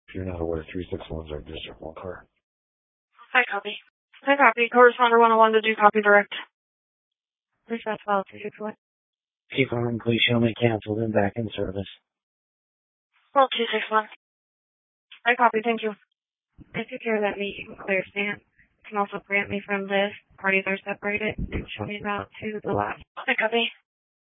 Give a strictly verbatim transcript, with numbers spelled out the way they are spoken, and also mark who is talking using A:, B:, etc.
A: If you're not aware, three six ones are District one car.
B: Hi, copy. Hi, copy. Corresponder one oh one to do copy direct. Please pass file two six one.
C: Keep on, please show me canceled and back in service.
B: Well, two six one. Hi, copy. Thank you. I took care of that meet and clear stamp. You can also grant me from this. Parties are separated and show me about to the last. Hi, copy.